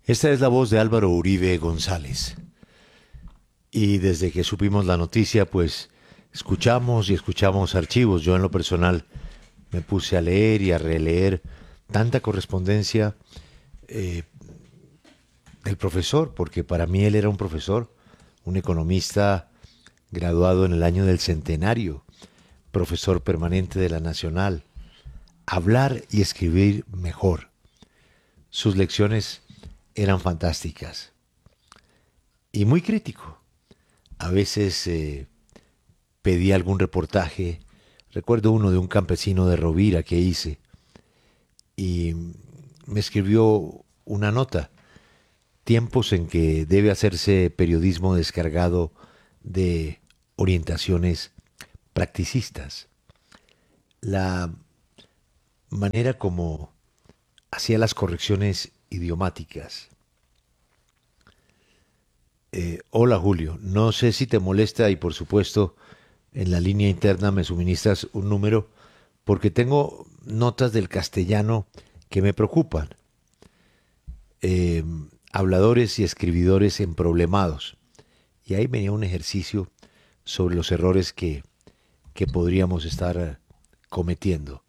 Esta es la voz de Álvaro Uribe González. Y desde que supimos la noticia, pues escuchamos y escuchamos archivos. Yo en lo personal me puse a leer y a releer tanta correspondencia eh, del profesor, porque para mí él era un profesor, un economista graduado en el año del centenario, profesor permanente de la Nacional. Hablar y escribir mejor. Sus lecciones eran fantásticas y muy crítico. A veces pedí algún reportaje. Recuerdo uno de un campesino de Rovira que hice y me escribió una nota. Tiempos en que debe hacerse periodismo descargado de orientaciones practicistas. La manera como hacía las correcciones idiomáticas. Hola Julio, no sé si te molesta y por supuesto en la línea interna me suministras un número porque tengo notas del castellano que me preocupan. Eh, Habladores y escribidores emproblemados. Y ahí venía un ejercicio sobre los errores que podríamos estar cometiendo.